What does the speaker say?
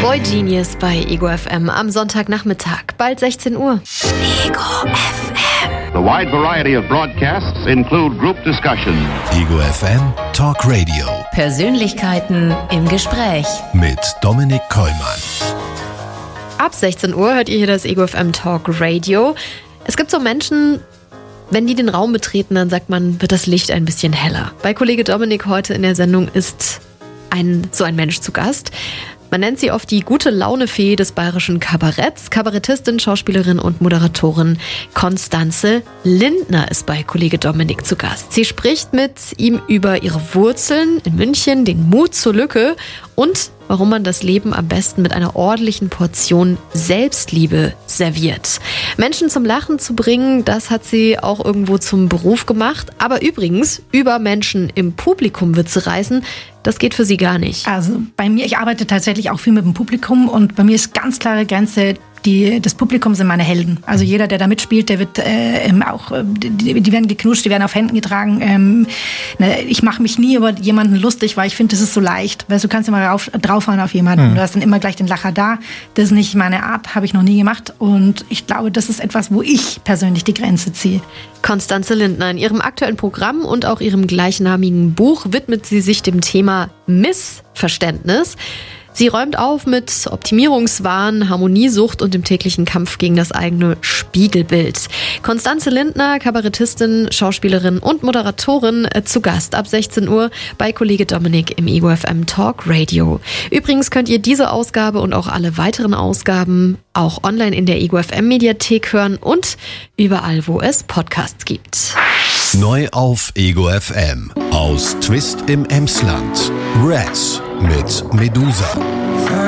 Boy Genius bei Ego FM am Sonntagnachmittag, bald 16 Uhr. Ego FM. The wide variety of broadcasts include group discussion. Ego FM Talk Radio. Persönlichkeiten im Gespräch. Mit Dominik Kollmann. Ab 16 Uhr hört ihr hier das Ego FM Talk Radio. Es gibt so Menschen, wenn die den Raum betreten, dann sagt man, wird das Licht ein bisschen heller. Bei Kollege Dominik heute in der Sendung ist so ein Mensch zu Gast. Man nennt sie oft die gute Laune-Fee des bayerischen Kabaretts. Kabarettistin, Schauspielerin und Moderatorin Constanze Lindner ist bei Kollege Dominik zu Gast. Sie spricht mit ihm über ihre Wurzeln in München, den Mut zur Lücke und warum man das Leben am besten mit einer ordentlichen Portion Selbstliebe serviert. Menschen zum Lachen zu bringen, das hat sie auch irgendwo zum Beruf gemacht. Aber übrigens, über Menschen im Publikum Witze reißen, das geht für sie gar nicht. Also bei mir, ich arbeite tatsächlich auch viel mit dem Publikum und bei mir ist ganz klare Grenze, das Publikum sind meine Helden. Also jeder, der da mitspielt, der wird die werden geknutscht, die werden auf Händen getragen. Ich mache mich nie über jemanden lustig, weil ich finde, das ist so leicht. Weil du kannst immer draufhauen auf jemanden. Du hast dann immer gleich den Lacher da. Das ist nicht meine Art, habe ich noch nie gemacht. Und ich glaube, das ist etwas, wo ich persönlich die Grenze ziehe. Constanze Lindner, in ihrem aktuellen Programm und auch ihrem gleichnamigen Buch widmet sie sich dem Thema Missverständnis. Sie räumt auf mit Optimierungswahn, Harmoniesucht und dem täglichen Kampf gegen das eigene Spiegelbild. Constanze Lindner, Kabarettistin, Schauspielerin und Moderatorin, zu Gast ab 16 Uhr bei Kollege Dominik im Ego FM Talk Radio. Übrigens könnt ihr diese Ausgabe und auch alle weiteren Ausgaben auch online in der Ego FM Mediathek hören und überall, wo es Podcasts gibt. Neu auf Ego FM. Aus Twist im Emsland. Rats mit Medusa.